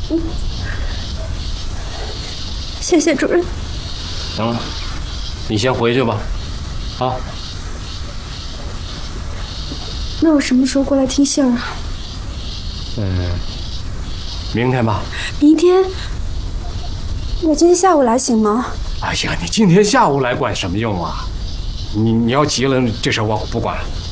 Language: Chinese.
谢谢主任。 行了，你先回去吧。啊。 那我什么时候过来听信儿啊？ 明天吧。 明天？我今天下午来行吗？ 哎呀，你今天下午来管什么用啊？你要急了，这事我不管了。